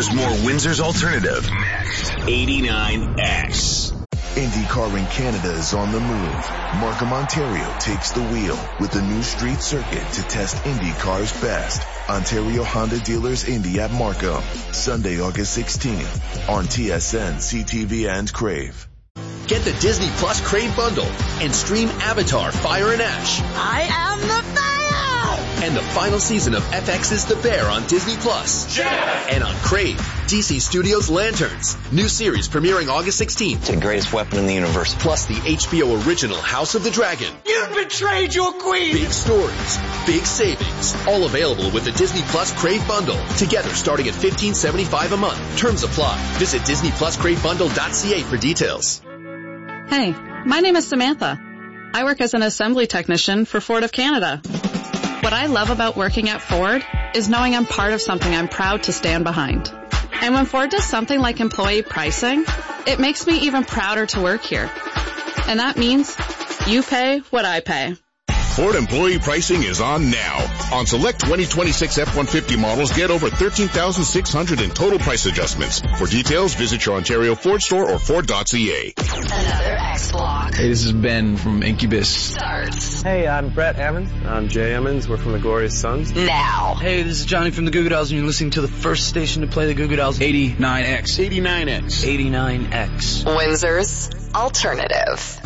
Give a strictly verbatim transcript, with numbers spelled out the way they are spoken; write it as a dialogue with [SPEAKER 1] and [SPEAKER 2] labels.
[SPEAKER 1] There's more Windsor's Alternative next. eighty-nine X.
[SPEAKER 2] IndyCar in Canada is on the move. Markham, Ontario takes the wheel with a new street circuit to test IndyCar's best. Ontario Honda Dealers Indy at Markham, Sunday, August sixteenth on T S N, C T V, and Crave.
[SPEAKER 3] Get the Disney Plus Crave bundle and stream Avatar: Fire and Ash.
[SPEAKER 4] I am the fire!
[SPEAKER 3] And the final season of F X's The Bear on Disney Plus.
[SPEAKER 5] Yeah!
[SPEAKER 3] And on Crave, D C Studios' Lanterns. New series premiering August sixteenth.
[SPEAKER 6] It's the greatest weapon in the universe.
[SPEAKER 3] Plus the H B O original House of the Dragon.
[SPEAKER 5] You betrayed your queen!
[SPEAKER 3] Big stories, big savings. All available with the Disney Plus Crave bundle. Together starting at fifteen seventy-five a month. Terms apply. Visit Disney Plus Crave Bundle dot C A for details.
[SPEAKER 7] Hey, my name is Samantha. I work as an assembly technician for Ford of Canada. What I love about working at Ford is knowing I'm part of something I'm proud to stand behind. And when Ford does something like employee pricing, it makes me even prouder to work here. And that means you pay what I pay.
[SPEAKER 8] Ford employee pricing is on now. On select twenty twenty-six F one fifty models, get over thirteen thousand six hundred in total price adjustments. For details, visit your Ontario Ford store or Ford dot C A.
[SPEAKER 9] Another X-Block.
[SPEAKER 10] Hey, this is Ben from Incubus.
[SPEAKER 9] Starts.
[SPEAKER 11] Hey, I'm Brett Emmons.
[SPEAKER 12] I'm Jay Emmons. We're from the Glorious Sons.
[SPEAKER 9] Now.
[SPEAKER 10] Hey, this is Johnny from the Goo Goo Dolls, and you're listening to the first station to play the Goo Goo Dolls. eighty-nine X.
[SPEAKER 12] eighty-nine X.
[SPEAKER 10] eighty-nine X.
[SPEAKER 9] Windsor's Alternative.